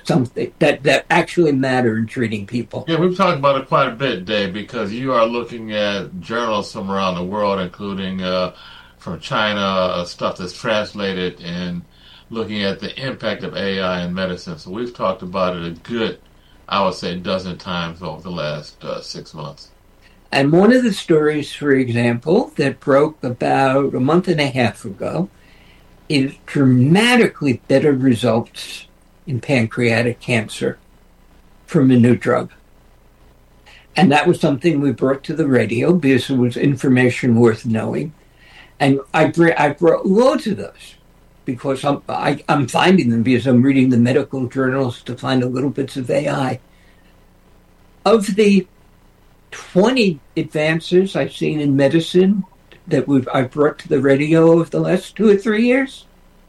something that actually matter in treating people. Yeah, we've talked about it quite a bit, Dave, because you are looking at journals from around the world, including from China, stuff that's translated, and looking at the impact of AI in medicine. So we've talked about it a good, I would say, dozen times over the last 6 months. And one of the stories, for example, that broke about a month and a half ago is dramatically better results in pancreatic cancer from a new drug. And that was something we brought to the radio because it was information worth knowing. And I brought loads of those because I'm finding them because I'm reading the medical journals to find a little bits of AI. Of the 20 advances I've seen in medicine that I've brought to the radio over the last 2 or 3 years,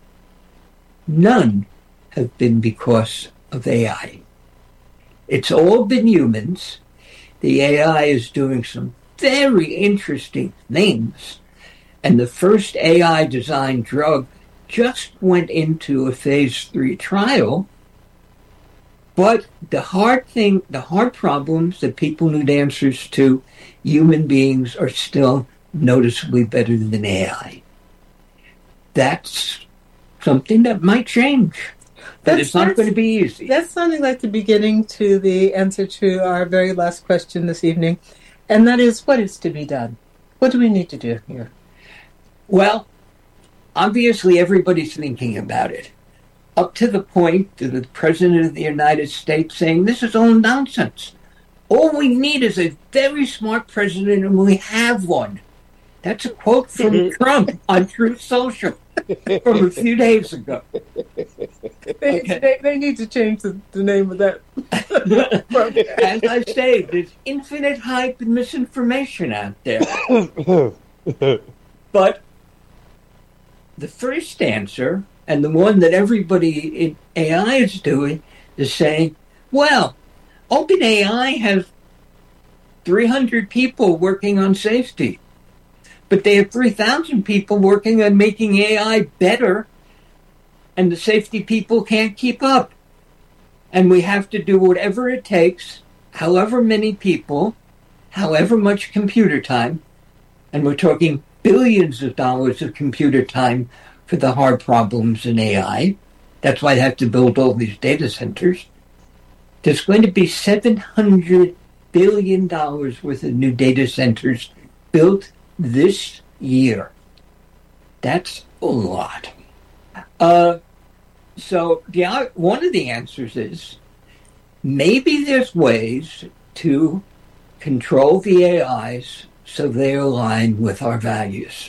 none have been because of AI. It's all been humans. The AI is doing some very interesting things. And the first AI-designed drug just went into a phase 3 trial. But the hard problems that people need answers to, human beings are still noticeably better than AI. That's something that might change. But it's not going to be easy. That's sounding like the beginning to the answer to our very last question this evening. And that is, what is to be done? What do we need to do here? Well, obviously everybody's thinking about it. Up to the point of the President of the United States saying, this is all nonsense. All we need is a very smart president, and we have one. That's a quote from Trump on Truth Social from a few days ago. They need to change the name of that. As I say, there's infinite hype and misinformation out there. But the first answer, and the one that everybody in AI is doing, is saying, well, OpenAI has 300 people working on safety, but they have 3,000 people working on making AI better, and the safety people can't keep up. And we have to do whatever it takes, however many people, however much computer time, and we're talking billions of dollars of computer time for the hard problems in AI. That's why they have to build all these data centers. There's going to be $700 billion worth of new data centers built this year. That's a lot. So one of the answers is maybe there's ways to control the AIs so they align with our values.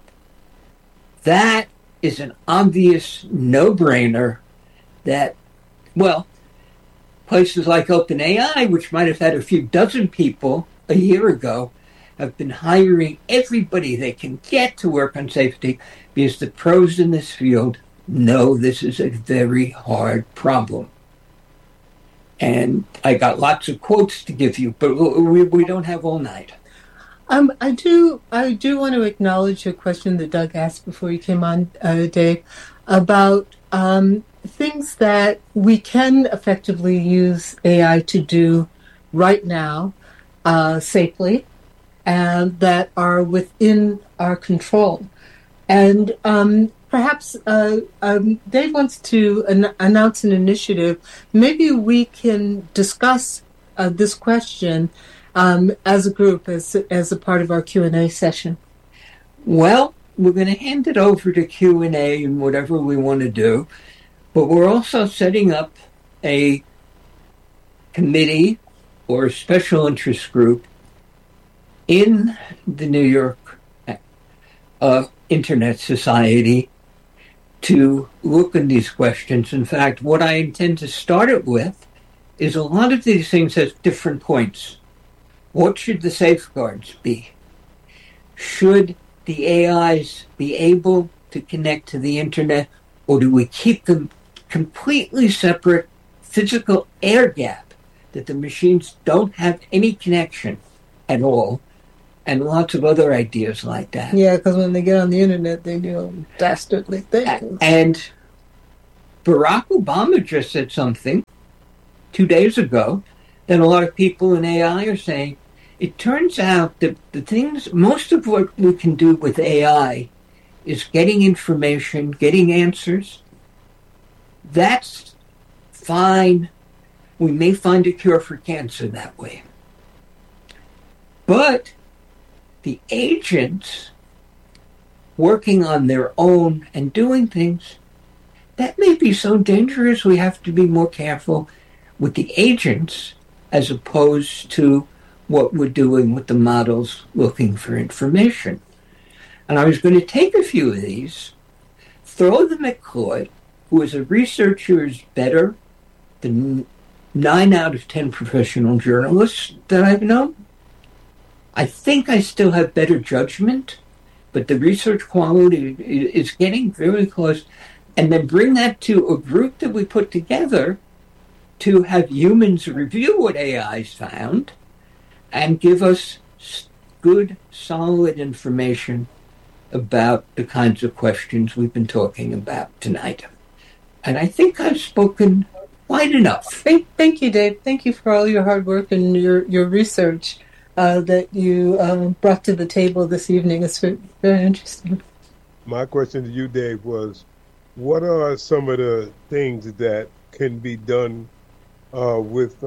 That is an obvious no-brainer that, well, places like OpenAI, which might have had a few dozen people a year ago, have been hiring everybody they can get to work on safety because the pros in this field know this is a very hard problem. And I got lots of quotes to give you, but we don't have all night. I do want to acknowledge a question that Doug asked before you came on, Dave, about things that we can effectively use AI to do right now safely and that are within our control. And perhaps Dave wants to announce an initiative. Maybe we can discuss this question as a group, as a part of our Q&A session. Well, we're going to hand it over to Q&A and whatever we want to do, but we're also setting up a committee or a special interest group in the New York Internet Society to look at these questions. In fact, what I intend to start it with is a lot of these things have different points. What should the safeguards be? Should the AIs be able to connect to the internet, or do we keep them completely separate, physical air gap, that the machines don't have any connection at all, and lots of other ideas like that. Yeah, because when they get on the internet, they do dastardly things. And Barack Obama just said something 2 days ago that a lot of people in AI are saying. It turns out that most of what we can do with AI is getting information, getting answers. That's fine. We may find a cure for cancer that way. But the agents working on their own and doing things, that may be so dangerous we have to be more careful with the agents as opposed to what we're doing with the models looking for information. And I was going to take a few of these, throw them at Claude, who as a researcher is better than 9 out of 10 professional journalists that I've known. I think I still have better judgment, but the research quality is getting very close. And then bring that to a group that we put together to have humans review what AI's found and give us good, solid information about the kinds of questions we've been talking about tonight. And I think I've spoken wide enough. Thank you, Dave. Thank you for all your hard work and your research that you brought to the table this evening. It's very interesting. My question to you, Dave, was what are some of the things that can be done with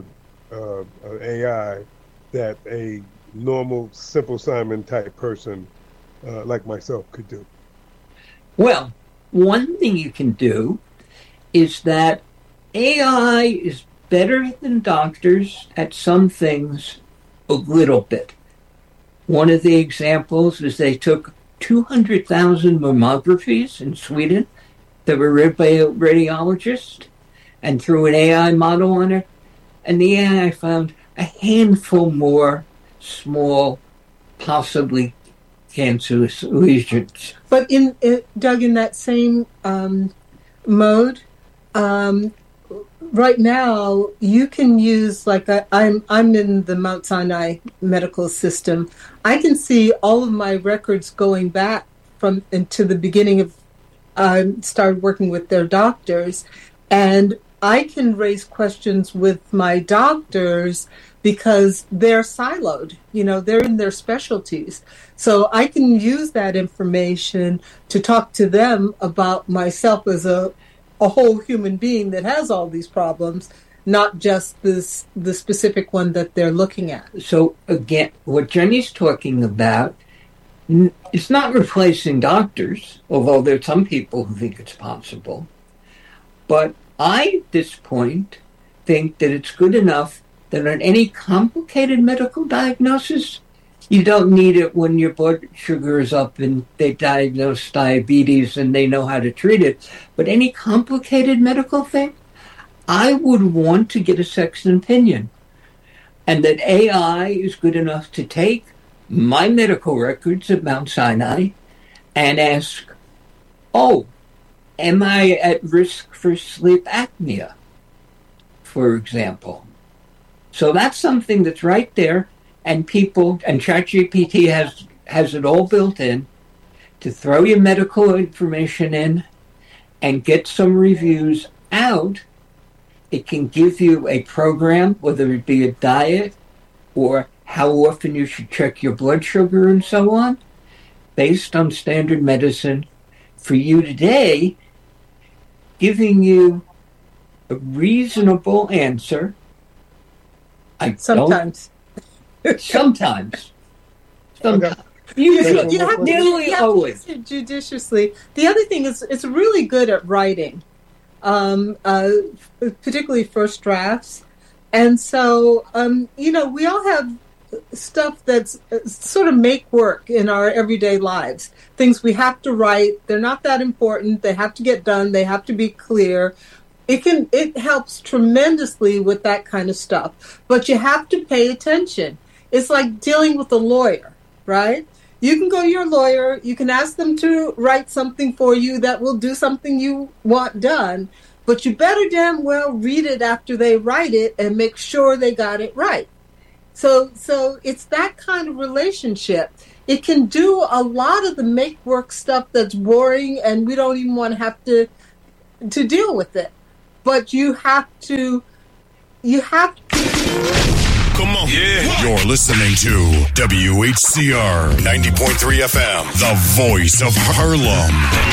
AI that a normal, Simple Simon type person like myself could do? Well, one thing you can do is that AI is better than doctors at some things a little bit. One of the examples is they took 200,000 mammographies in Sweden that were read by a radiologist and threw an AI model on it, and the AI found a handful more small, possibly cancerous lesions. But Doug, in that same mode, right now you can use I'm in the Mount Sinai medical system. I can see all of my records going back from into the beginning of started working with their doctors, and I can raise questions with my doctors because they're siloed. They're in their specialties. So I can use that information to talk to them about myself as a whole human being that has all these problems, not just the specific one that they're looking at. So again, what Jenny's talking about, it's not replacing doctors, although there are some people who think it's possible. But I, at this point, think that it's good enough that on any complicated medical diagnosis, you don't need it when your blood sugar is up and they diagnose diabetes and they know how to treat it. But any complicated medical thing, I would want to get a second opinion. And that AI is good enough to take my medical records at Mount Sinai and ask, am I at risk for sleep apnea, for example? So that's something that's right there, and ChatGPT has it all built in to throw your medical information in and get some reviews out. It can give you a program, whether it be a diet or how often you should check your blood sugar and so on, based on standard medicine for you today, giving you a reasonable answer. Sometimes. Sometimes. Usually. You have to use it judiciously. The other thing is it's really good at writing, particularly first drafts. And so, we all have stuff that's sort of make work in our everyday lives. Things we have to write. They're not that important. They have to get done. They have to be clear. It helps tremendously with that kind of stuff. But you have to pay attention. It's like dealing with a lawyer, right? You can go to your lawyer. You can ask them to write something for you that will do something you want done. But you better damn well read it after they write it and make sure they got it right. So it's that kind of relationship. It can do a lot of the make work stuff that's boring, and we don't even want to have to to deal with it. But you have to. Come on. Yeah. You're listening to WHCR 90.3 FM, the voice of Harlem.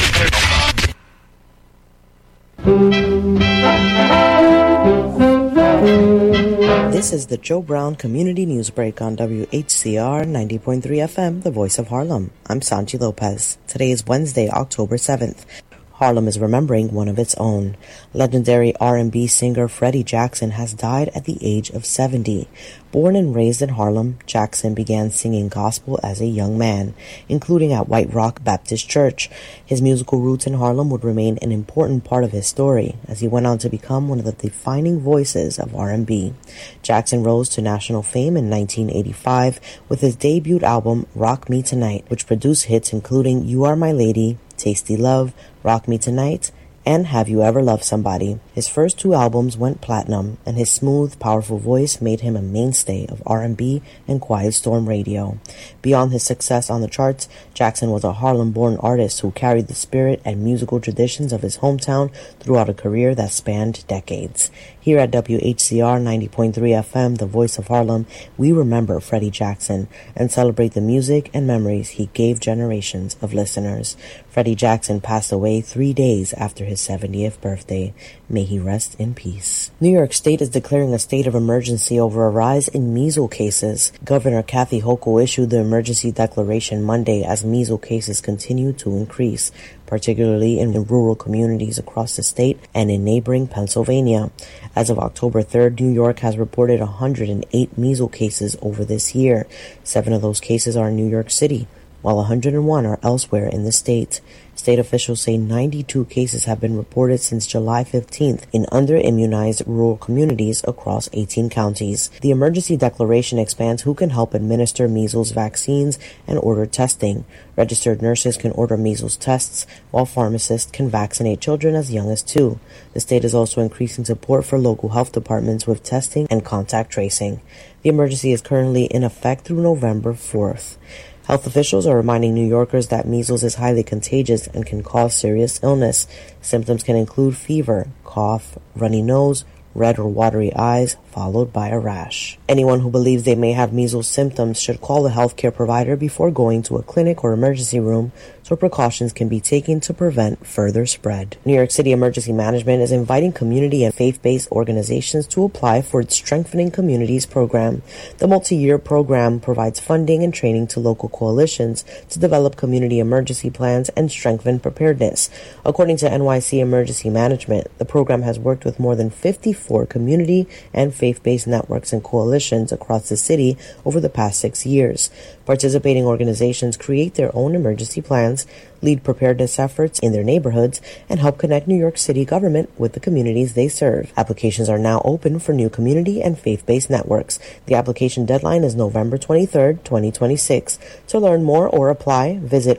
This is the Joe Brown Community News Break on WHCR 90.3 FM, the voice of Harlem. I'm Sanji Lopez. Today is Wednesday, October 7th. Harlem is remembering one of its own. Legendary R&B singer Freddie Jackson has died at the age of 70. Born and raised in Harlem, Jackson began singing gospel as a young man, including at White Rock Baptist Church. His musical roots in Harlem would remain an important part of his story, as he went on to become one of the defining voices of R&B. Jackson rose to national fame in 1985 with his debut album, Rock Me Tonight, which produced hits including You Are My Lady, Tasty Love, Rock Me Tonight, and Have You Ever Loved Somebody. His first two albums went platinum, and his smooth, powerful voice made him a mainstay of R&B and Quiet Storm radio. Beyond his success on the charts, Jackson was a Harlem-born artist who carried the spirit and musical traditions of his hometown throughout a career that spanned decades. Here at WHCR 90.3 FM, the voice of Harlem, we remember Freddie Jackson and celebrate the music and memories he gave generations of listeners. Freddie Jackson passed away 3 days after his 70th birthday. May he rest in peace. New York State is declaring a state of emergency over a rise in measles cases. Governor Kathy Hochul issued the emergency declaration Monday as measles cases continue to increase, particularly in rural communities across the state and in neighboring Pennsylvania. As of October 3rd, New York has reported 108 measles cases over this year. 7 of those cases are in New York City, while 101 are elsewhere in the state. State officials say 92 cases have been reported since July 15th in under-immunized rural communities across 18 counties. The emergency declaration expands who can help administer measles vaccines and order testing. Registered nurses can order measles tests, while pharmacists can vaccinate children as young as 2. The state is also increasing support for local health departments with testing and contact tracing. The emergency is currently in effect through November 4th. Health officials are reminding New Yorkers that measles is highly contagious and can cause serious illness. Symptoms can include fever, cough, runny nose, red or watery eyes, followed by a rash. Anyone who believes they may have measles symptoms should call a healthcare provider before going to a clinic or emergency room so precautions can be taken to prevent further spread. New York City Emergency Management is inviting community and faith-based organizations to apply for its Strengthening Communities program. The multi-year program provides funding and training to local coalitions to develop community emergency plans and strengthen preparedness. According to NYC Emergency Management, the program has worked with more than 54 community and faith-based networks and coalitions across the city over the past 6 years. Participating organizations create their own emergency plans, lead preparedness efforts in their neighborhoods, and help connect New York City government with the communities they serve. Applications are now open for new community and faith-based networks. The application deadline is November 23rd, 2026. To learn more or apply, visit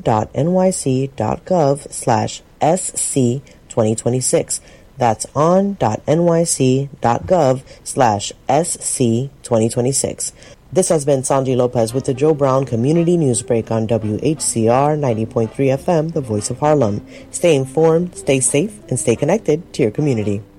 on.nyc.gov/SC2026. That's on.nyc.gov/SC2026. This has been Sanji Lopez with the Joe Brown Community News Break on WHCR 90.3 FM, the voice of Harlem. Stay informed, stay safe, and stay connected to your community.